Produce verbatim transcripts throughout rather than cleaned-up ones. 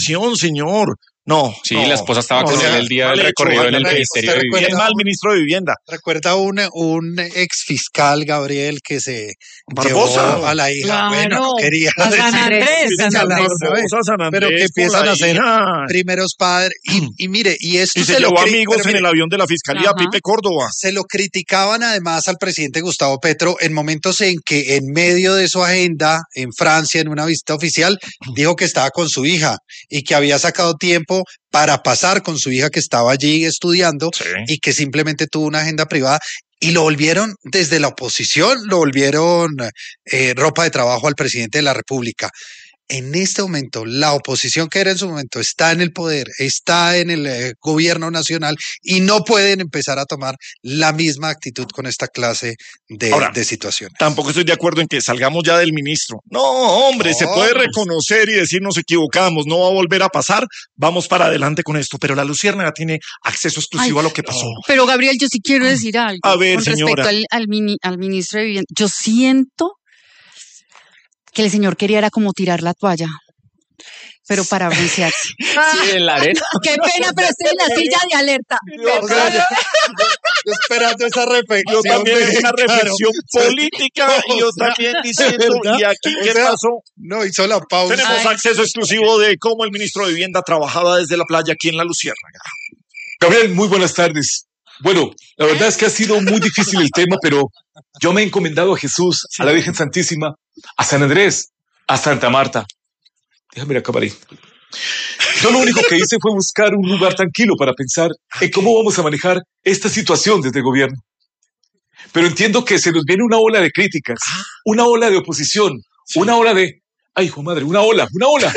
oposición, señor. No. Sí, no, la esposa estaba no, con o él sea, el día mal del hecho, recorrido en el mal hecho. Ministerio de Usted Vivienda. Bien mal ministro de Vivienda. Recuerda un, un ex fiscal, Gabriel, que se Barbosa. llevó a la hija. Claro, Bueno, no quería a San decir Andrés, eso, San a la Andrés. una vez, Barbosa, San Andrés, pero que con empiezan la a ser hija. primeros padres. Y, y mire, y esto Y se se, lo llevó cri- amigos pero en mire, el avión de la Fiscalía, Ajá. Pipe Córdoba. se lo criticaban además al presidente Gustavo Petro en momentos en que en medio de su agenda en Francia, en una visita oficial, dijo que estaba con su hija y que había sacado tiempo para pasar con su hija que estaba allí estudiando Sí. y que simplemente tuvo una agenda privada. Y lo volvieron, desde la oposición, lo volvieron eh, ropa de trabajo al presidente de la República. En este momento, la oposición que era en su momento está en el poder, está en el eh, gobierno nacional y no pueden empezar a tomar la misma actitud con esta clase de, Ahora, de situaciones. Tampoco estoy de acuerdo en que salgamos ya del ministro. No, hombre, No, se puede no. reconocer y decir nos equivocamos, no va a volver a pasar, vamos para adelante con esto, pero la Luciérnaga tiene acceso exclusivo Ay, a lo que pasó. Pero Gabriel, yo sí quiero decir algo A ver, con señora. respecto al, al, mini- al ministro de Vivienda. Yo siento que el señor quería era como tirar la toalla, pero para broncearse. Sí, en la arena. Qué pena, pero estoy en la silla de alerta. O sea, yo, yo esperando esa reflexión. Yo también de- una claro. reflexión política y yo O sea, también diciendo, ¿verdad? ¿y aquí O qué sea, pasó? No, hizo la pausa. Tenemos Ay. acceso exclusivo de cómo el ministro de Vivienda trabajaba desde la playa aquí en la Luciérnaga. Gabriel, muy buenas tardes. Bueno, la verdad es que ha sido muy difícil el tema, pero yo me he encomendado a Jesús, a la Virgen Santísima, a San Andrés, a Santa Marta. Déjame acabar ahí. Yo lo único que hice fue buscar un lugar tranquilo para pensar en cómo vamos a manejar esta situación desde el gobierno. Pero entiendo que se nos viene una ola de críticas, una ola de oposición, una ola de... ¡Ay, hijo de madre! ¡Una ola! ¡Una ola!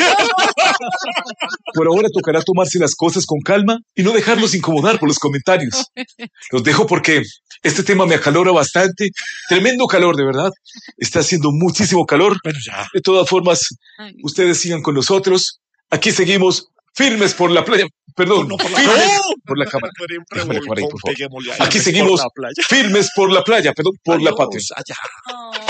Por ahora tocará tomarse las cosas con calma y no dejarlos incomodar por los comentarios. Los dejo porque este tema me acalora bastante. Tremendo calor, de verdad. Está haciendo muchísimo calor. Bueno, ya. De todas formas, ustedes sigan con nosotros. Aquí seguimos firmes por la playa. Perdón, No, por la- firmes ¡No! por la cámara. Por un Déjame acabar ahí, por favor. peguémosle ahí. Aquí Por seguimos la playa. firmes por la playa, perdón, por la Adiós, patria. allá.